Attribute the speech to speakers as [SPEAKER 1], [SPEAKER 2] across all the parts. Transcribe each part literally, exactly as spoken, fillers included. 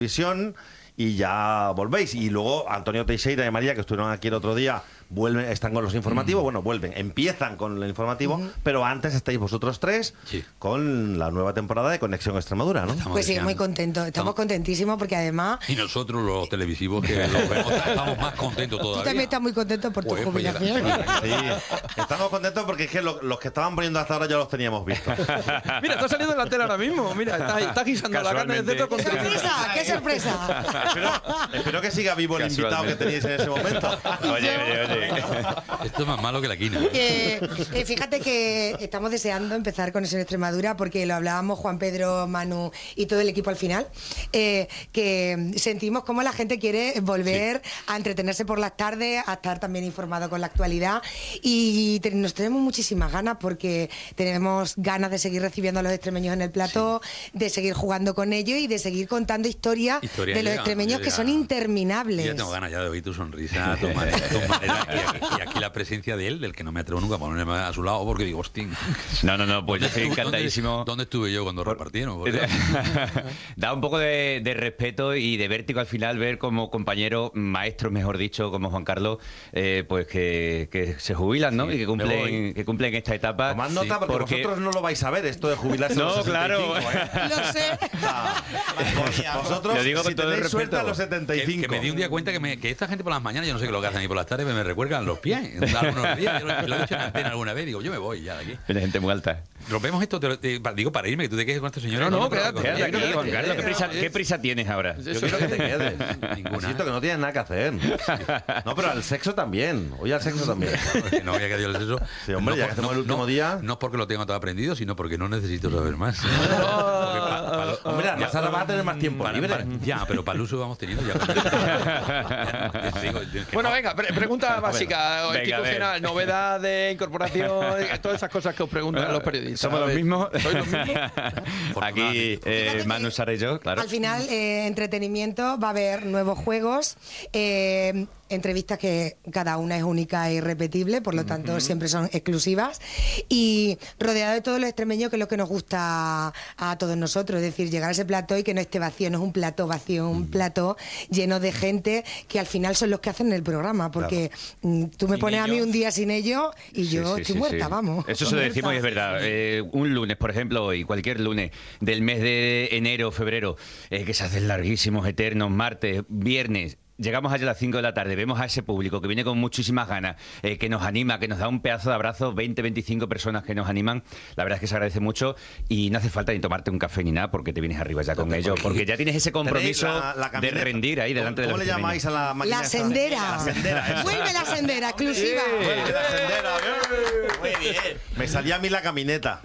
[SPEAKER 1] Visión y ya volvéis. Y luego Antonio Teixeira y María, que estuvieron aquí el otro día, vuelven, están con los informativos. Mm. Bueno, vuelven, empiezan con el informativo, mm. pero antes estáis vosotros tres sí. con la nueva temporada de Conexión Extremadura, ¿no?
[SPEAKER 2] Estamos pues sí, muy contentos, estamos, estamos contentísimos porque además...
[SPEAKER 3] Y nosotros los televisivos que los vemos estamos más contentos todavía.
[SPEAKER 2] Tú también estás muy contento por tu pues, jubilación.
[SPEAKER 1] Pues sí, estamos contentos porque es que lo, los que estaban poniendo hasta ahora ya los teníamos vistos.
[SPEAKER 4] Mira, está saliendo en la tela ahora mismo. Mira, está, está guisando la carne de cerdo con...
[SPEAKER 2] ¡Qué sorpresa! ¡Qué sorpresa!
[SPEAKER 1] espero, espero que siga vivo el invitado que teníais en ese momento.
[SPEAKER 5] Oye, oye, oye.
[SPEAKER 3] Esto es más malo que la quina.
[SPEAKER 2] Eh, eh, fíjate que estamos deseando empezar con eso en Extremadura porque lo hablábamos Juan Pedro, Manu y todo el equipo al final, eh, que sentimos como la gente quiere volver sí. a entretenerse por las tardes, a estar también informado con la actualidad y te, nos tenemos muchísimas ganas porque tenemos ganas de seguir recibiendo a los extremeños en el plató, sí. de seguir jugando con ellos y de seguir contando historias Historia de los llega, extremeños llega. que son interminables.
[SPEAKER 3] Yo tengo ganas ya de oír tu sonrisa, tu manera, tu manera y, aquí, y aquí la presencia de él, del que no me atrevo nunca a ponerme a su lado porque digo, hostia.
[SPEAKER 5] No, no, no, pues yo estoy encantadísimo.
[SPEAKER 3] ¿Dónde, ¿Dónde estuve yo cuando repartieron?
[SPEAKER 5] Da un poco de, de respeto y de vértigo al final ver como compañeros, maestros, mejor dicho, como Juan Carlos, eh, pues que, que se jubilan, ¿no? Sí, y que cumplen, que cumplen esta etapa.
[SPEAKER 1] Tomad nota porque, porque vosotros no lo vais a ver, esto de jubilarse.
[SPEAKER 5] No,
[SPEAKER 1] a los
[SPEAKER 5] claro.
[SPEAKER 1] setenta y cinco, ¿eh?
[SPEAKER 2] Lo sé.
[SPEAKER 1] Ah, vosotros,
[SPEAKER 5] lo digo con
[SPEAKER 1] si
[SPEAKER 5] todo
[SPEAKER 1] tenéis
[SPEAKER 5] el
[SPEAKER 1] suerte a los
[SPEAKER 5] respeto.
[SPEAKER 1] setenta y cinco.
[SPEAKER 3] Que, que me di un día cuenta que, me, que esta gente por las mañanas, yo no sé qué lo que hacen ahí por las tardes, me, me recuerdan los pies. Algunos días, yo lo, lo he hecho en antena alguna vez, digo, yo me voy ya de aquí.
[SPEAKER 5] Hay gente muy alta.
[SPEAKER 3] Rompemos esto, te, te, digo, para irme, que tú te quedes con esta señora.
[SPEAKER 4] No, no,
[SPEAKER 3] no
[SPEAKER 4] quédate,
[SPEAKER 5] quédate aquí, Juan Carlos. ¿Qué prisa, ¿Qué prisa tienes ahora?
[SPEAKER 1] Yo quiero que te quedes. Ninguna. Siento que no tienes nada que hacer. No, pero al sexo también. Oye, al sexo también.
[SPEAKER 3] No, no había que el sexo.
[SPEAKER 1] Sí, hombre,
[SPEAKER 3] no,
[SPEAKER 1] ya que hacemos
[SPEAKER 3] no,
[SPEAKER 1] el último
[SPEAKER 3] no,
[SPEAKER 1] día.
[SPEAKER 3] No es porque lo tenga todo aprendido, sino porque no necesito saber más.
[SPEAKER 1] Pa, pa, hombre, ya ahora vas a tener más tiempo
[SPEAKER 3] para,
[SPEAKER 1] libre.
[SPEAKER 3] Para, ya, pero para el uso vamos teniendo ya. ya,
[SPEAKER 4] ya digo, bueno, no. venga, pre pregunta básica, venga, institucional, novedad de incorporación, todas esas cosas que os preguntan bueno, los periodistas.
[SPEAKER 5] ¿Somos los mismos?
[SPEAKER 4] ¿Sois los mismos?
[SPEAKER 5] Aquí eh, Manu, Sara y yo, claro.
[SPEAKER 2] Al final, eh, entretenimiento, va a haber nuevos juegos, eh, entrevistas que cada una es única e irrepetible, por lo tanto, uh-huh. siempre son exclusivas. Y rodeado de todos los extremeños, que es lo que nos gusta a todos nosotros, es decir, llegar a ese plató y que no esté vacío, no es un plató vacío, un plató lleno de gente que al final son los que hacen el programa, porque claro. tú me sin pones ellos. a mí un día sin ellos y sí, yo sí, estoy sí, muerta, sí. vamos.
[SPEAKER 5] Eso se lo decimos y es verdad. Eh, un lunes, por ejemplo, hoy, cualquier lunes del mes de enero, febrero, eh, que se hacen larguísimos, eternos, martes, viernes, llegamos allá a las cinco de la tarde, vemos a ese público que viene con muchísimas ganas, eh, que nos anima, que nos da un pedazo de abrazo, veinte, veinticinco personas que nos animan. La verdad es que se agradece mucho y no hace falta ni tomarte un café ni nada porque te vienes arriba ya con no, ellos, porque ya tienes ese compromiso la, la de rendir ahí delante de los
[SPEAKER 1] ¿Cómo le llamáis a la máquina?
[SPEAKER 2] La sendera.
[SPEAKER 1] La sendera.
[SPEAKER 2] Vuelve la sendera, exclusiva.
[SPEAKER 1] Sí. Vuelve la sendera. Muy bien. Me salía a mí la camineta.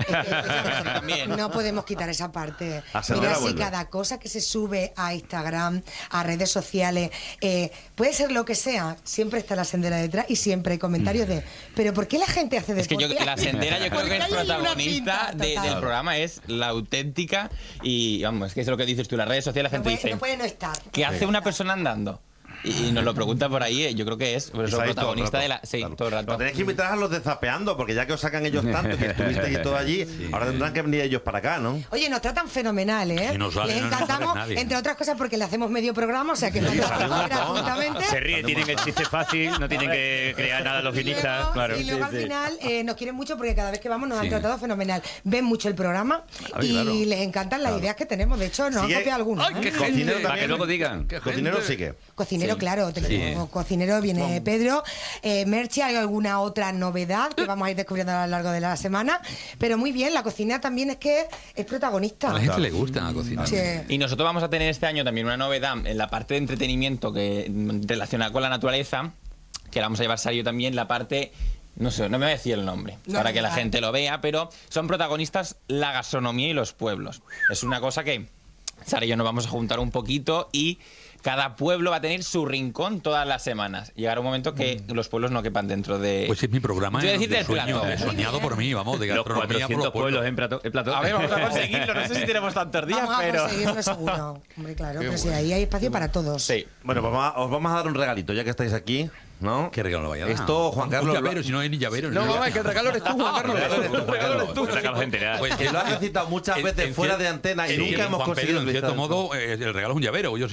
[SPEAKER 2] No podemos quitar esa parte.
[SPEAKER 1] Mira,
[SPEAKER 2] si cada cosa que se sube a Instagram, a redes sociales, Eh, puede ser lo que sea, siempre está la sendera detrás y siempre hay comentarios de ¿pero por qué la gente hace deporte?
[SPEAKER 6] Es que yo, la sendera yo creo que es protagonista de, del programa, es la auténtica y vamos, es que es lo que dices tú, las redes sociales la gente
[SPEAKER 2] no puede,
[SPEAKER 6] dice
[SPEAKER 2] no puede no estar.
[SPEAKER 6] ¿Qué hace una persona andando? Y nos lo pregunta por ahí, yo creo que es pues, el protagonista de la... Sí,
[SPEAKER 1] claro.
[SPEAKER 6] todo el rato.
[SPEAKER 1] Pero tenéis que invitar a los de Zapeando, porque ya que os sacan ellos tanto, que estuvisteis todo allí, sí, ahora tendrán que venir ellos para acá, ¿no?
[SPEAKER 2] Oye, nos tratan fenomenal, ¿eh?
[SPEAKER 3] Sí, nos vale,
[SPEAKER 2] les encantamos,
[SPEAKER 3] no nos
[SPEAKER 2] entre otras cosas porque le hacemos medio programa, o sea que sí, gratuitamente.
[SPEAKER 5] Se ríe, tienen el chiste fácil, no tienen que crear nada los guionistas.
[SPEAKER 2] Y luego,
[SPEAKER 5] claro.
[SPEAKER 2] y luego sí, al final eh, nos quieren mucho porque cada vez que vamos nos sí. han tratado fenomenal. Ven mucho el programa Ay, y claro. les encantan las claro. ideas que tenemos. De hecho, nos han copiado algunos.
[SPEAKER 4] Ay, qué
[SPEAKER 2] ¿eh?
[SPEAKER 1] Cocinero
[SPEAKER 5] para que luego digan.
[SPEAKER 1] Cocinero sigue.
[SPEAKER 2] Cocinero,
[SPEAKER 1] sí.
[SPEAKER 2] claro, tenemos sí. cocinero, viene bueno. Pedro. Eh, Merche, ¿hay alguna otra novedad que vamos a ir descubriendo a lo largo de la semana? Pero muy bien, la cocina también es que es protagonista.
[SPEAKER 3] A la gente claro. le gusta la cocina.
[SPEAKER 2] Sí.
[SPEAKER 6] Y nosotros vamos a tener este año también una novedad en la parte de entretenimiento que relacionada con la naturaleza, que la vamos a llevar Sario también, la parte... No sé, no me voy a decir el nombre, no, para que la gente lo vea, pero son protagonistas la gastronomía y los pueblos. Es una cosa que Sara y yo nos vamos a juntar un poquito y cada pueblo va a tener su rincón todas las semanas. Llegará un momento que mm. los pueblos no quepan dentro de...
[SPEAKER 3] Pues es mi programa
[SPEAKER 6] yo
[SPEAKER 3] de, de sueño, de soñado por mí, vamos, de gastronomía por los pueblos.
[SPEAKER 5] En plato, en plato.
[SPEAKER 6] A ver, vamos a conseguirlo, no sé si tenemos tantos días,
[SPEAKER 2] vamos
[SPEAKER 6] pero...
[SPEAKER 2] Vamos a conseguirlo seguro. Hombre, claro, pero sí, ahí hay espacio para todos.
[SPEAKER 6] Sí.
[SPEAKER 1] Bueno, pues vamos a, os vamos a dar un regalito, ya que estáis aquí. ¿No?
[SPEAKER 3] ¿Qué regalo vaya a dar?
[SPEAKER 1] Esto, Juan Carlos.
[SPEAKER 3] Un llavero, si no hay ni llavero.
[SPEAKER 4] No, mamá, es que el regalo eres tú, Juan Carlos. El regalo eres tú.
[SPEAKER 1] Pues que lo has recitado muchas veces fuera de antena y nunca hemos conseguido.
[SPEAKER 3] En cierto modo, el regalo es un llavero. Yo